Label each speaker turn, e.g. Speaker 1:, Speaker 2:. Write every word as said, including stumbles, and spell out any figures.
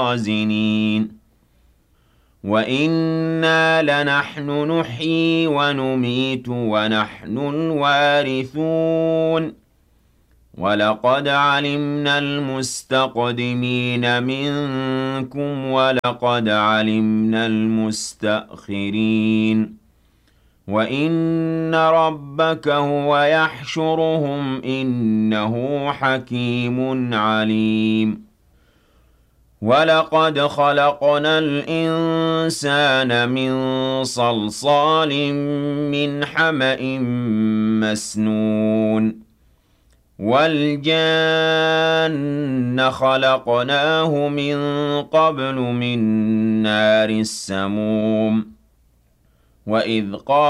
Speaker 1: الْخَازِنِينَ وَإِنَّا لَنَحْنُ نُحْيِي وَنُمِيتُ وَنَحْنُ الْوَارِثُونَ وَلَقَدْ عَلِمْنَا الْمُسْتَقْدِمِينَ مِنكُمْ وَلَقَدْ عَلِمْنَا الْمُسْتَأْخِرِينَ وَإِنَّ رَبَّكَ هُوَ يَحْشُرُهُمْ إِنَّهُ حَكِيمٌ عَلِيمٌ وَلَقَدْ خَلَقْنَا الْإِنسَانَ مِنْ صَلْصَالٍ مِّنْ حَمَإٍ مَّسْنُونٍ وَالْجَانَّ خَلَقْنَاهُ مِن قَبْلُ مِن نَّارِ السَّمُومِ وَإِذْ قَالَ